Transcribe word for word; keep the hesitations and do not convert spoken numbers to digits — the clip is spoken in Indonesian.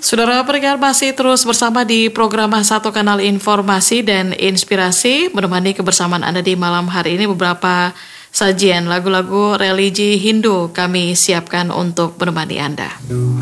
Saudara pendengar masih terus bersama di program Satu Kanal Informasi dan Inspirasi. Menemani kebersamaan Anda di malam hari ini, beberapa sajian lagu-lagu religi Hindu kami siapkan untuk menemani Anda.